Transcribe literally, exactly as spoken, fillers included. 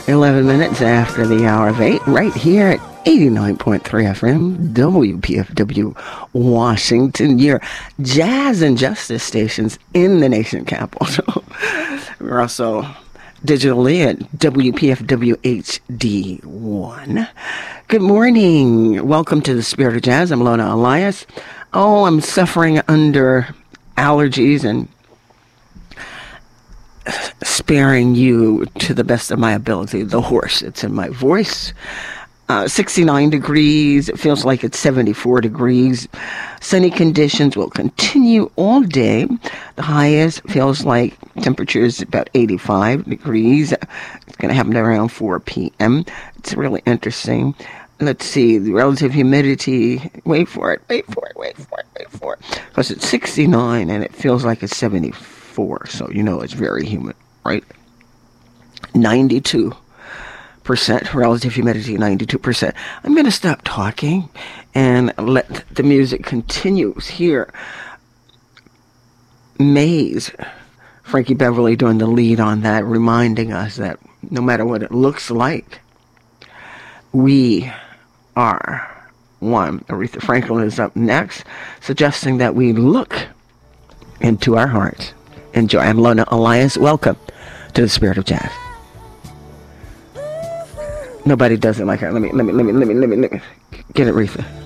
eleven minutes after the hour of eight, right here at eighty-nine point three F M, W P F W, Washington, your jazz and justice stations in the nation capital. We're also digitally at W P F W H D one. Good morning. Welcome to the Spirit of Jazz. I'm Lona Elias. Oh, I'm suffering under allergies and sparing you to the best of my ability. The horse, it's in my voice. Uh, sixty-nine degrees. It feels like it's seventy-four degrees. Sunny conditions will continue all day. The highest feels like temperature is about eighty-five degrees. It's going to happen around four p.m. It's really interesting. Let's see, the relative humidity. Wait for it, wait for it, wait for it, wait for it. Because it's sixty-nine and it feels like it's seventy-four. So you know it's very humid, right? ninety-two percent relative humidity, ninety-two percent. I'm going to stop talking and let the music continue here. Maze, Frankie Beverly doing the lead on that, reminding us that no matter what it looks like, we are one. Aretha Franklin is up next, suggesting that we look into our hearts. Enjoy. I'm Lona Elias. Welcome to the Spirit of Jazz. Nobody does it like her. Let me, let me, let me, let me, let me, let me get it, Aretha.